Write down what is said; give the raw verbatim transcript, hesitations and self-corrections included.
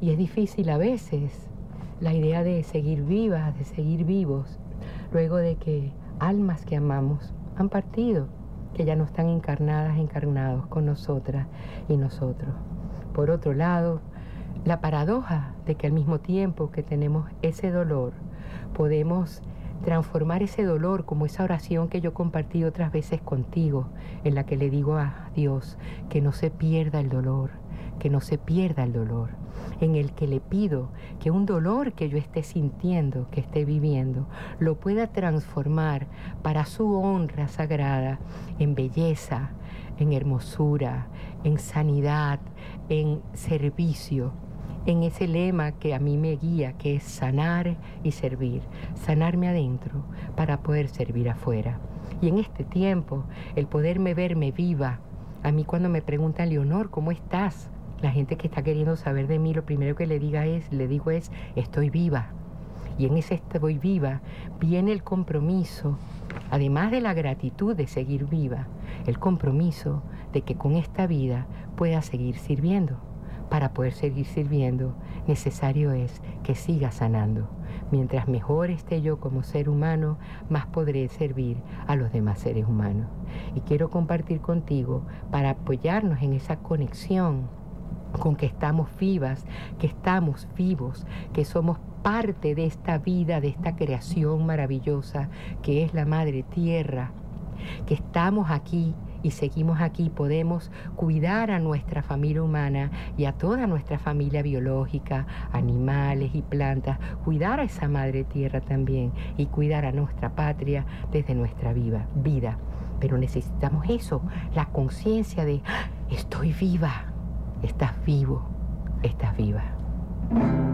Y es difícil a veces la idea de seguir vivas, de seguir vivos, luego de que almas que amamos han partido, que ya no están encarnadas, encarnados con nosotras y nosotros. Por otro lado, la paradoja de que al mismo tiempo que tenemos ese dolor, podemos transformar ese dolor como esa oración que yo compartí otras veces contigo, en la que le digo a Dios que no se pierda el dolor, que no se pierda el dolor, en el que le pido que un dolor que yo esté sintiendo, que esté viviendo, lo pueda transformar para su honra sagrada en belleza, en hermosura, en sanidad, en servicio, en ese lema que a mí me guía, que es sanar y servir, sanarme adentro para poder servir afuera. Y en este tiempo, el poderme verme viva, a mí cuando me preguntan, Leonor, ¿cómo estás? La gente que está queriendo saber de mí, lo primero que le diga es, le digo es, estoy viva. Y en ese estoy viva viene el compromiso, además de la gratitud de seguir viva, el compromiso de que con esta vida pueda seguir sirviendo. Para poder seguir sirviendo, necesario es que siga sanando. Mientras mejor esté yo como ser humano, más podré servir a los demás seres humanos. Y quiero compartir contigo para apoyarnos en esa conexión con que estamos vivas, que estamos vivos, que somos parte de esta vida, de esta creación maravillosa que es la Madre Tierra, que estamos aquí y seguimos aquí, podemos cuidar a nuestra familia humana y a toda nuestra familia biológica, animales y plantas, cuidar a esa Madre Tierra también y cuidar a nuestra patria desde nuestra viva, vida. Pero necesitamos eso, la conciencia de ¡ah! Estoy viva, estás vivo, estás viva.